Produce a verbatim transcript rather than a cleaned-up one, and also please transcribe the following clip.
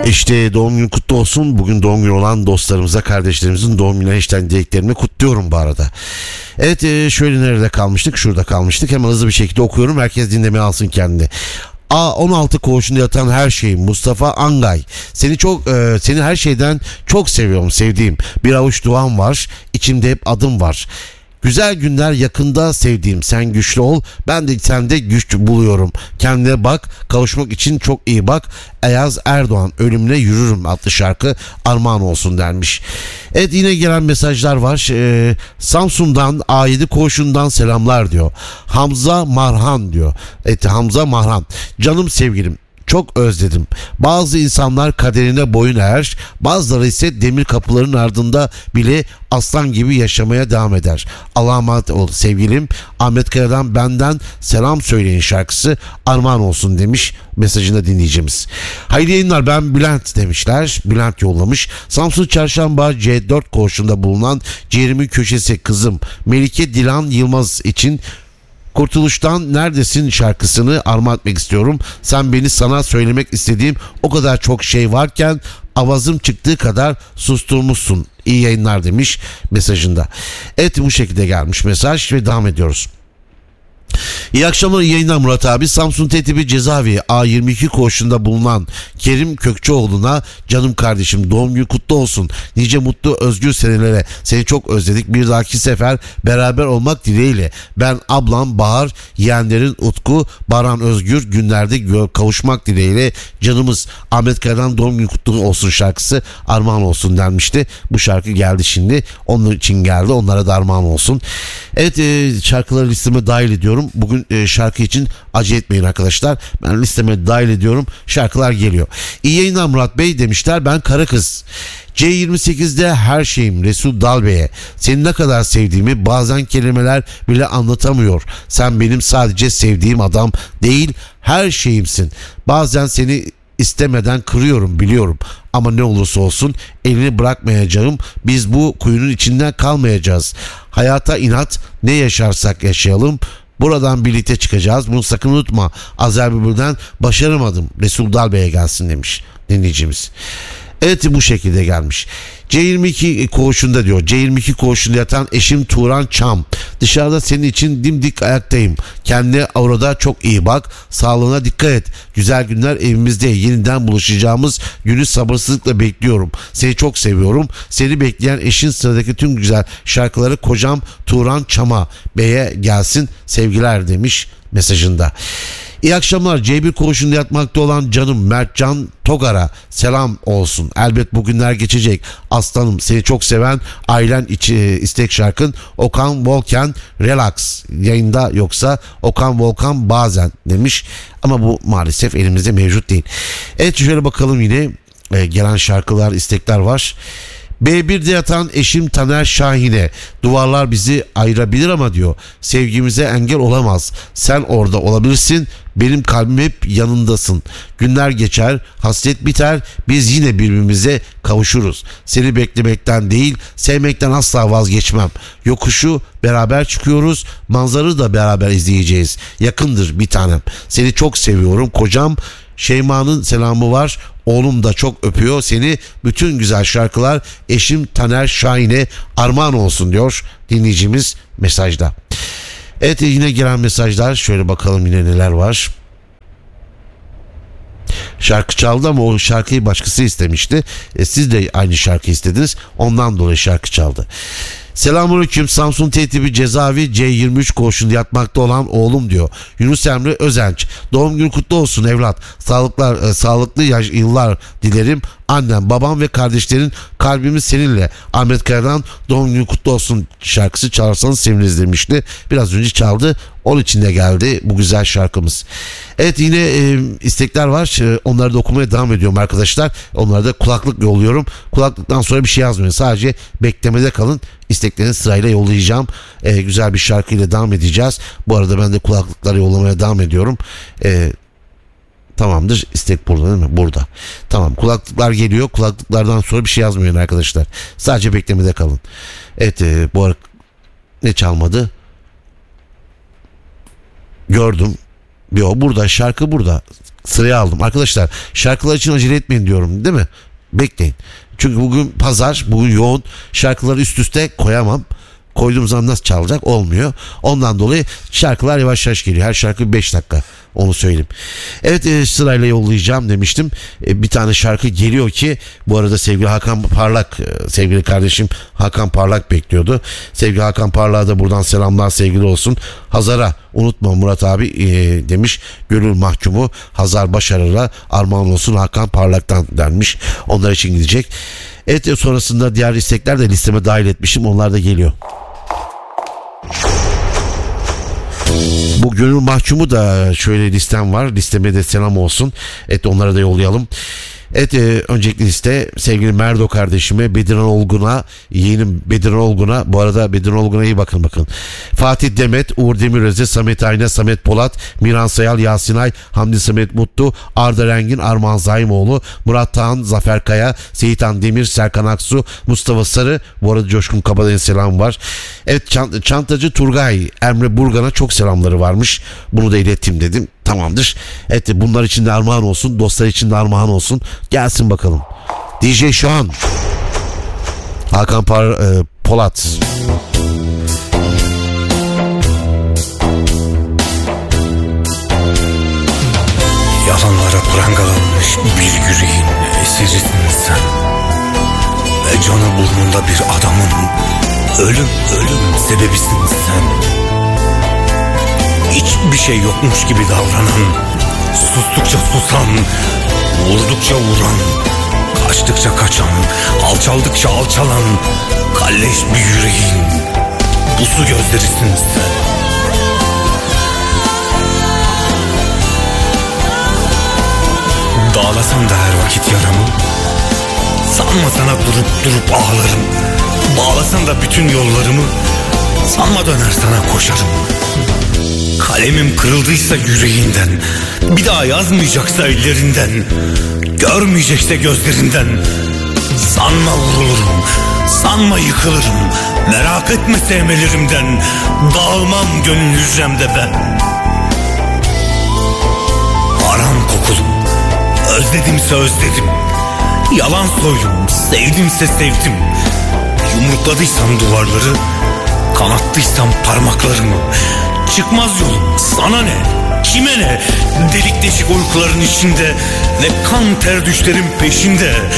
İşte doğum günü kutlu olsun. Bugün doğum günü olan dostlarımıza, kardeşlerimizin doğum günü eşten dileklerimi kutluyorum bu arada. Evet, şöyle nerede kalmıştık? Şurada kalmıştık. Hemen hızlı bir şekilde okuyorum. Herkes dinlemeye alsın kendini. A on altı koğuşunda yatan her şeyim Mustafa Angay. Seni çok e, seni her şeyden çok seviyorum, sevdiğim. Bir avuç duam var. İçimde hep adım var. Güzel günler yakında sevdiğim, sen güçlü ol, ben de sende güç buluyorum. Kendine bak, kavuşmak için çok iyi bak. Ayaz Erdoğan, ölümle yürürüm adlı şarkı armağan olsun denmiş. Evet, yine gelen mesajlar var. Ee, Samsun'dan A yedi koğuşundan selamlar diyor. Hamza Marhan diyor. Evet, Hamza Marhan. Canım sevgilim, çok özledim. Bazı insanlar kaderine boyun eğer, bazıları ise demir kapıların ardında bile aslan gibi yaşamaya devam eder. Allah'a emanet ol sevgilim. Ahmet Kaya'dan benden selam söyleyin şarkısı armağan olsun demiş mesajında dinleyicimiz. Hayırlı yayınlar, ben Bülent demişler. Bülent yollamış. Samsun Çarşamba C dört koğuşunda bulunan Ciğerimin Köşesi kızım Melike Dilan Yılmaz için Kurtuluş'tan Neredesin şarkısını armağan etmek istiyorum. Sen beni sana söylemek istediğim o kadar çok şey varken avazım çıktığı kadar susturmuşsun. İyi yayınlar demiş mesajında. Evet, bu şekilde gelmiş mesaj ve devam ediyoruz. İyi akşamlar, iyi yayınlar Murat abi. Samsun Tetibi Cezaevi A yirmi iki koğuşunda bulunan Kerim Kökçeoğlu'na canım kardeşim doğum günü kutlu olsun. Nice mutlu özgür senelere, seni çok özledik. Bir dahaki sefer beraber olmak dileğiyle. Ben ablam Bahar, yeğenlerin Utku, Baran Özgür, günlerde kavuşmak dileğiyle canımız. Ahmet Kaya'dan doğum günü kutlu olsun şarkısı armağan olsun denmişti. Bu şarkı geldi şimdi. Onun için geldi. Onlara da armağan olsun. Evet, e, şarkıları listeme dahil ediyorum. Bugün e, şarkı için acele etmeyin arkadaşlar. Ben listeme dahil ediyorum. Şarkılar geliyor. İyi yayınlar Murat Bey demişler. Ben Karakız. C yirmi sekizde her şeyim Resul Dalbey'e. Seni ne kadar sevdiğimi bazen kelimeler bile anlatamıyor. Sen benim sadece sevdiğim adam değil, her şeyimsin. Bazen seni istemeden kırıyorum biliyorum. Ama ne olursa olsun elini bırakmayacağım. Biz bu kuyunun içinden kalmayacağız. Hayata inat, ne yaşarsak yaşayalım. Buradan birlikte çıkacağız. Bunu sakın unutma. Azer Bülbül'den başaramadım. Resul Dalbey'e gelsin demiş dinleyicimiz. Evet, bu şekilde gelmiş. C yirmi iki koğuşunda diyor. C yirmi iki koğuşunda yatan eşim Turan Çam. Dışarıda senin için dimdik ayaktayım. Kendine orada çok iyi bak. Sağlığına dikkat et. Güzel günler evimizde. Yeniden buluşacağımız günü sabırsızlıkla bekliyorum. Seni çok seviyorum. Seni bekleyen eşin sıradaki tüm güzel şarkıları kocam Turan Çam'a Bey'e gelsin. Sevgiler demiş mesajında. İyi akşamlar. C bir koğuşunda yatmakta olan canım Mertcan Togar'a selam olsun. Elbet bugünler geçecek. Aslanım, seni çok seven ailen içi istek şarkın Okan Volkan Relax yayında, yoksa Okan Volkan bazen demiş. Ama bu maalesef elimizde mevcut değil. Evet, şöyle bakalım, yine e, gelen şarkılar, istekler var. B birde yatan eşim Taner Şahin'e duvarlar bizi ayırabilir ama diyor sevgimize engel olamaz. Sen orada olabilirsin, benim kalbim hep yanındasın. Günler geçer, hasret biter, biz yine birbirimize kavuşuruz. Seni beklemekten değil, sevmekten asla vazgeçmem. Yokuşu beraber çıkıyoruz, manzarayı da beraber izleyeceğiz. Yakındır bir tanem. Seni çok seviyorum kocam. Şeyma'nın selamı var. Oğlum da çok öpüyor seni. Bütün güzel şarkılar eşim Taner Şahin'e armağan olsun diyor dinleyicimiz mesajda. Evet, yine gelen mesajlar, şöyle bakalım yine neler var. Şarkı çaldı ama o şarkıyı başkası istemişti. E, siz de aynı şarkı istediniz. Ondan dolayı şarkı çaldı. Selamünaleyküm. Samsun Tetibi Cezaevi C yirmi üç koğuşunda yatmakta olan oğlum diyor. Yunus Emre Özenç. Doğum günü kutlu olsun evlat. Sağlıklar, e, sağlıklı yaş, yıllar dilerim. Annem, babam ve kardeşlerin kalbimiz seninle. Ahmet Kaya'dan doğum günü kutlu olsun şarkısı çalarsanız seviniriz demişti. Biraz önce çaldı. Onun için de geldi bu güzel şarkımız. Evet, yine e, istekler var. E, onları da okumaya devam ediyorum arkadaşlar. Onlara da kulaklık yolluyorum. Kulaklıktan sonra bir şey yazmayın. Sadece beklemede kalın. İsteklerini sırayla yollayacağım. E, güzel bir şarkıyla devam edeceğiz. Bu arada ben de kulaklıkları yollamaya devam ediyorum. E, Tamamdır. İstek burada değil mi? Burada. Tamam. Kulaklıklar geliyor. Kulaklıklardan sonra bir şey yazmayın arkadaşlar. Sadece beklemede kalın. Evet, e, bu arada ne çalmadı? Gördüm. Yo, burada şarkı burada. Sıraya aldım. Arkadaşlar şarkılar için acele etmeyin diyorum değil mi? Bekleyin. Çünkü bugün pazar, bugün yoğun, şarkıları üst üste koyamam. Koyduğum zaman nasıl çalacak olmuyor. Ondan dolayı şarkılar yavaş yavaş geliyor. Her şarkı beş dakika. Onu söyleyeyim. Evet e, sırayla yollayacağım demiştim. E, bir tane şarkı geliyor ki bu arada sevgili Hakan Parlak, e, sevgili kardeşim Hakan Parlak bekliyordu. Sevgili Hakan Parlak'a da buradan selamlar, sevgili olsun. Hazar'a unutma Murat abi e, demiş. Gönül mahkumu Hazar Başarır'a armağan olsun Hakan Parlak'tan denmiş. Onlar için gidecek. Evet e, sonrasında diğer istekler de listeme dahil etmişim. Onlar da geliyor. Bu gönül mahkumu da şöyle listem var. Listeme de selam olsun. Evet onlara da yollayalım. Evet e, öncelikli liste sevgili Merdo kardeşime, Bedirhan Olgun'a, yeğenim Bedirhan Olgun'a. Bu arada Bedirhan Olgun'a iyi bakın bakın. Fatih Demet, Uğur Demiröz'e, Samet Ayna, Samet Polat, Miran Sayal, Yasin Ay, Hamdi Samet Mutlu, Arda Rengin, Armağan Zaimoğlu, Murat Tağan, Zafer Kaya, Seyitan Demir, Serkan Aksu, Mustafa Sarı. Bu arada Coşkun Kabadayı'nın selam var. Evet çant- Çantacı Turgay, Emre Burgan'a çok selamları varmış. Bunu da ileteyim dedim. Tamamdır. Evet bunlar için de armağan olsun. Dostlar için de armağan olsun. Gelsin bakalım. D J Şahan. Hakan Par e, Polat. Yalanlara prangalanmış bir yüreğin esirisin sen. Ve canı burnunda bir adamın ölüm ölüm sebebisin sen. Hiçbir şey yokmuş gibi davranan, sustukça susan, vurdukça vuran, kaçtıkça kaçan, alçaldıkça alçalan, kalleş bir yüreğin pusu gözlerisin sen. Dağlasan da her vakit yaramı, sanma sana durup durup ağlarım. Bağlasan da bütün yollarımı, sanma döner sana koşarım. Kalemim kırıldıysa yüreğinden, bir daha yazmayacaksa ellerinden, görmeyecekse gözlerinden, sanma vurulurum, sanma yıkılırım. Merak etme sevmelerimden, dağılmam gönül hücremde ben. Haram kokulum, özledimse özledim, yalan soydum, sevdimse sevdim. Yumrukladıysam duvarları, kanattıysam parmaklarımı, çıkmaz yolum sana ne, kime ne? Delik deşik uykuların içinde ve kan ter düşlerin peşinde.